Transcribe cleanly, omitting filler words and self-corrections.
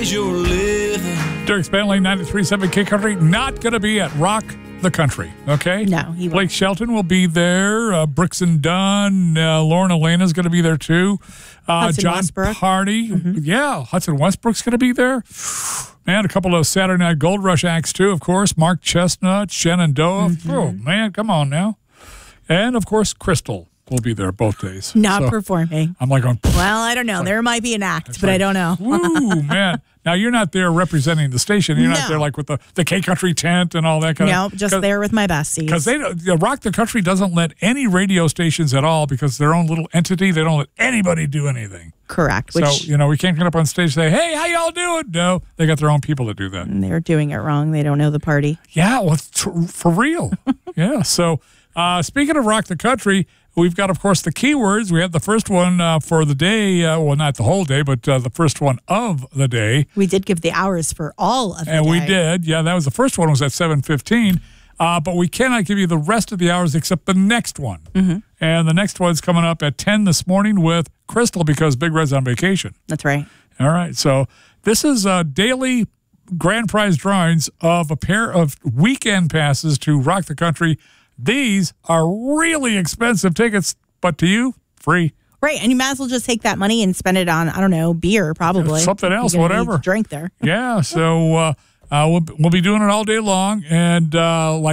is your living. Derek Spanley, 93.7 K Country, not going to be at Rock the Country, okay? No, he won't. Blake Shelton will be there. Brooks and Dunn. Lauren Elena's going to be there, too. Hudson John Westbrook. Party. Yeah, Hudson Westbrook's going to be there. Man, a couple of Saturday Night Gold Rush acts, too, of course. Mark Chestnut, Shenandoah. Oh, man, come on now. And, of course, Crystal will be there both days. Not So, performing. I'm like going, Well, I don't know. There might be an act, but I don't know. ooh, man. Now, you're not there representing the station. You're not No. there like with the K Country tent and all that kind No, of just there with my besties. Because Rock the Country doesn't let any radio stations at all because their own little entity. They don't let anybody do anything. Correct. So, Which we can't get up on stage and say, hey, how y'all doing? No, they got their own people that do that. they're doing it wrong. They don't know the party. Yeah, well, for real. Yeah. So, speaking of Rock the Country, we've got, of course, the keywords. We have the first one for the day. Well, not the whole day, but the first one of the day. We did give the hours for all of the And we day. did. Yeah, that was the first one was at 7:15. But we cannot give you the rest of the hours except the next one. Mm-hmm. And the next one's coming up at 10 this morning with Crystal because Big Red's on vacation. That's right. All right. So this is daily grand prize drawings of a pair of weekend passes to Rock the Country. These are really expensive tickets, but to you, free. Right. And you might as well just take that money and spend it on, I don't know, beer probably. Something else, You're gonna whatever. need to drink there. Yeah. So we'll be doing it all day long. And like